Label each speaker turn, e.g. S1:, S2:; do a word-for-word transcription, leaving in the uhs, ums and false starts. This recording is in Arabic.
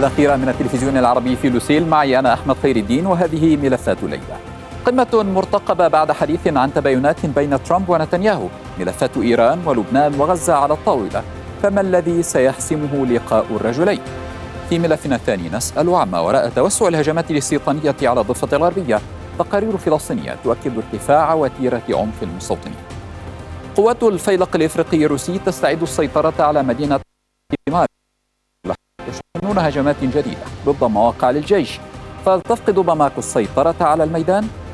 S1: الأخيرة من التلفزيون العربي في لوسيل، معي أنا أحمد خير الدين، وهذه ملفات ليلة. قمة مرتقبة بعد حديث عن تباينات بين ترامب ونتنياهو، ملفات إيران ولبنان وغزة على الطاولة، فما الذي سيحسمه لقاء الرجلين؟ في ملفنا الثاني نسأل عما وراء توسع الهجمات الاستيطانية على الضفة الغربية. تقارير فلسطينية تؤكد ارتفاع وتيرة عنف المستوطنين. قوات الفيلق الإفريقي الروسي تستعيد السيطرة على مدينة ماري، يشنون هجمات جديدة ضد مواقع للجيش. فهل تفقد باماكو السيطرة على الميدان؟